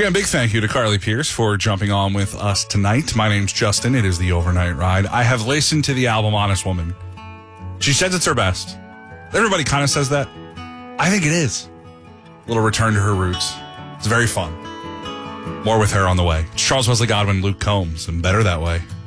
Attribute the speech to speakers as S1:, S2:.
S1: Again, big thank you to Carly Pierce for jumping on with us tonight. My name's Justin. It is the Overnight Ride. I have listened to the album Honest Woman. She says it's her best. Everybody kind of says that. I think it is. A little return to her roots. It's very fun. More with her on the way. It's Charles Wesley Godwin, Luke Combs, and Better That Way.